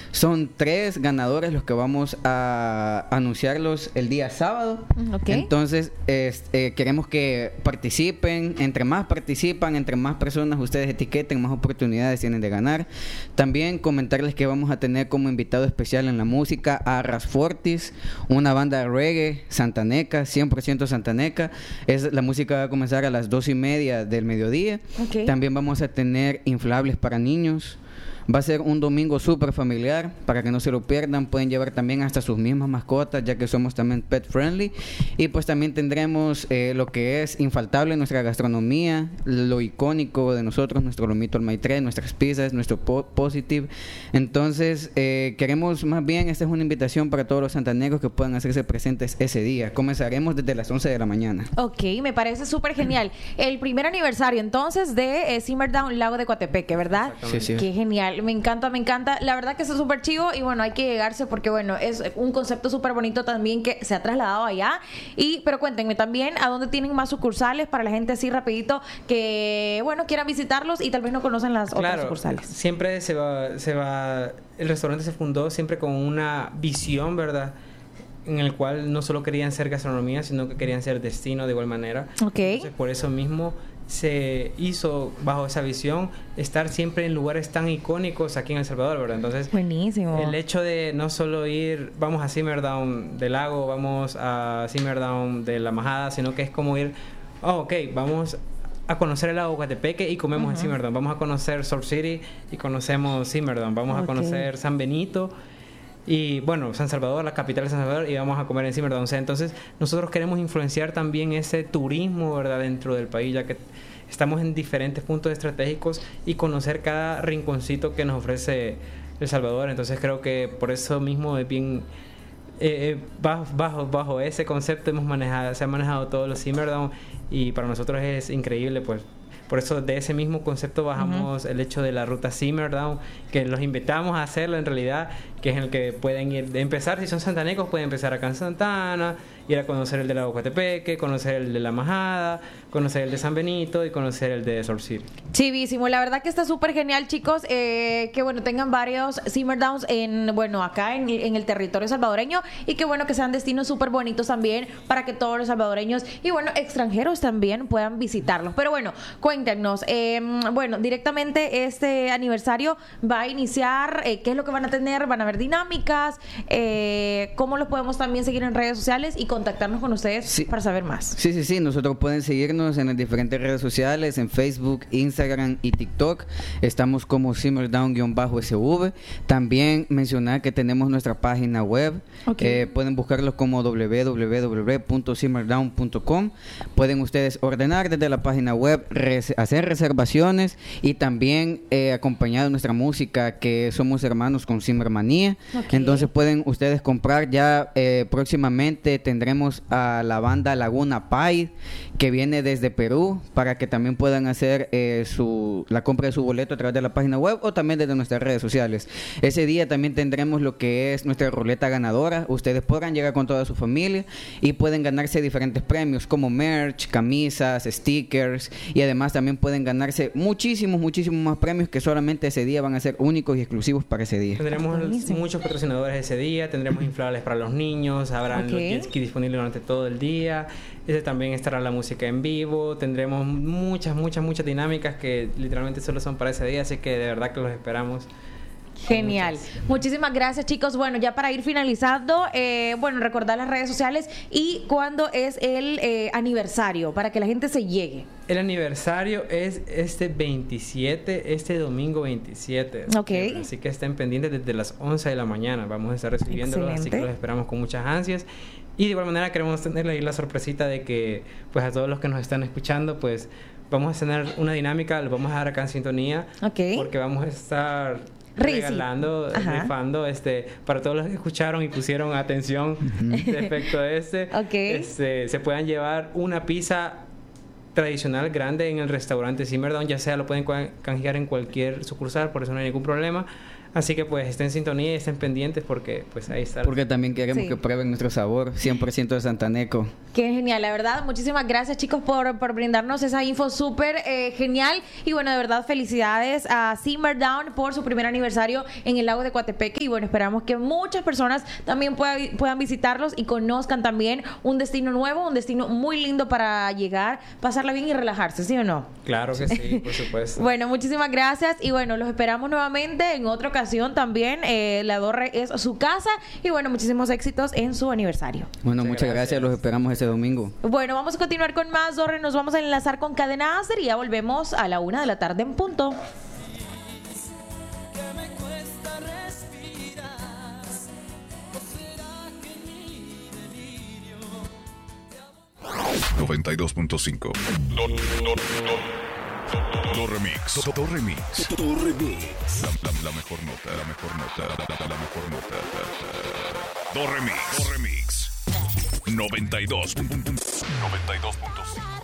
Son 3 ganadores los que vamos a anunciarlos el día sábado. Okay. Entonces, queremos que participen. Entre más participan, entre más personas ustedes etiqueten, más oportunidades tienen de ganar. También comentarles que vamos a tener como invitado especial en la música a Rasfortis, una banda de reggae santaneca, 100% santaneca. La música va a comenzar a las 2:30 del mediodía. Okay. También vamos a tener inflables para niños. Va a ser un domingo súper familiar, para que no se lo pierdan. Pueden llevar también hasta sus mismas mascotas, ya que somos también pet friendly. Y pues también tendremos lo que es infaltable en nuestra gastronomía, lo icónico de nosotros, nuestro lomito al maitre, nuestras pizzas, nuestro positive. Entonces, queremos más bien, esta es una invitación para todos los santanegros que puedan hacerse presentes ese día. Comenzaremos desde las 11 de la mañana. Ok, me parece súper genial. El primer aniversario entonces de Simmerdown Lago de Coatepeque, ¿verdad? Sí, sí. Qué genial. Me encanta. La verdad que es súper chivo y bueno, hay que llegarse porque bueno, es un concepto súper bonito también que se ha trasladado allá. Pero cuéntenme también a dónde tienen más sucursales para la gente así rapidito que, bueno, quieran visitarlos y tal vez no conocen las otras sucursales. Siempre se va, el restaurante se fundó siempre con una visión, ¿verdad? En el cual no solo querían ser gastronomía, sino que querían ser destino de igual manera. Ok. Entonces, por eso mismo se hizo bajo esa visión estar siempre en lugares tan icónicos aquí en El Salvador, ¿verdad? Entonces, buenísimo. El hecho de no solo vamos a Simmerdown del Lago, vamos a Simmerdown de la Majada, sino que es como ir, vamos a conocer el lago Coatepeque y comemos en Simmerdown, vamos a conocer Salt City y conocemos Simmerdown, vamos a conocer San Benito y bueno, San Salvador, la capital de San Salvador, y vamos a comer en Simmerdown. O sea, entonces nosotros queremos influenciar también ese turismo, ¿verdad?, dentro del país, ya que estamos en diferentes puntos estratégicos y conocer cada rinconcito que nos ofrece El Salvador. Entonces creo que por eso mismo es bien bajo ese concepto se han manejado todos los Simmerdown y para nosotros es increíble, pues. Por eso de ese mismo concepto bajamos el hecho de la ruta Simmerdown, que los invitamos a hacerlo en realidad, que es en el que pueden ir, de empezar, si son santanecos, pueden empezar acá en Santana, ir a conocer el de Lago Coatepeque, conocer el de La Majada, conocer el de San Benito y conocer el de Salt City. Chivísimo, la verdad que está súper genial, chicos, que bueno, tengan varios Simmerdowns acá en el territorio salvadoreño y que bueno, que sean destinos súper bonitos también para que todos los salvadoreños y bueno, extranjeros también puedan visitarlos. Pero bueno, cuéntenos, directamente este aniversario va a iniciar, ¿qué es lo que van a tener? ¿Van a haber dinámicas? ¿Cómo los podemos también seguir en redes sociales y contactarnos con ustedes para saber más? Sí, nosotros pueden seguirnos en las diferentes redes sociales, en Facebook, Instagram y TikTok. Estamos como Simmerdown-SV. También mencionar que tenemos nuestra página web. Pueden buscarlos como www.simmerdown.com. Pueden ustedes ordenar desde la página web, hacer reservaciones y también acompañado de nuestra música, que somos hermanos con Simmermanía. Entonces pueden ustedes comprar ya próximamente. Tendremos a la banda Laguna Pai, que viene desde Perú, para que también puedan hacer la compra de su boleto a través de la página web o también desde nuestras redes sociales. Ese día también tendremos lo que es nuestra ruleta ganadora. Ustedes podrán llegar con toda su familia y pueden ganarse diferentes premios como merch, camisas, stickers, y además también pueden ganarse muchísimos más premios que solamente ese día van a ser únicos y exclusivos para ese día. Tendremos muchos patrocinadores ese día, tendremos inflables para los niños, habrán los jet ski disponibles durante todo el día. Ese también estará la música en vivo. Tendremos muchas dinámicas que literalmente solo son para ese día, así que de verdad que los esperamos. Genial. Muchísimas gracias, chicos. Bueno, ya para ir finalizando, recordar las redes sociales y cuándo es el aniversario para que la gente se llegue. El aniversario es este domingo 27. Así que estén pendientes desde las 11 de la mañana. Vamos a estar recibiéndolos, así que los esperamos con muchas ansias. Y de igual manera queremos tenerle ahí la sorpresita de que, pues, a todos los que nos están escuchando, pues, vamos a tener una dinámica, lo vamos a dar acá en sintonía. Porque vamos a estar regalando, rifando, para todos los que escucharon y pusieron atención respecto a se puedan llevar una pizza tradicional grande en el restaurante Simmerdown, ya sea lo pueden canjear en cualquier sucursal, por eso no hay ningún problema. Así que pues estén en sintonía y estén pendientes porque pues ahí está. Porque también queremos Sí. que prueben nuestro sabor 100% de Santaneco. Qué genial, la verdad. Muchísimas gracias, chicos, por brindarnos esa info súper genial. Y bueno, de verdad, felicidades a Simmer Down por su primer aniversario en el lago de Coatepeque. Y bueno, esperamos que muchas personas también puedan visitarlos y conozcan también un destino nuevo, un destino muy lindo para llegar, pasarla bien y relajarse, ¿sí o no? Claro que sí, por supuesto. Bueno, muchísimas gracias y bueno, los esperamos nuevamente en otra ocasión también. La Dorre es su casa y bueno, muchísimos éxitos en su aniversario. Bueno, muchas gracias. Los esperamos este domingo. Bueno, vamos a continuar con más, Dorre. Nos vamos a enlazar con Cadena Acer y ya volvemos a la 1 de la tarde en punto. 92.5. Do Remix. La mejor nota. La mejor nota. Do Remix. 92.5.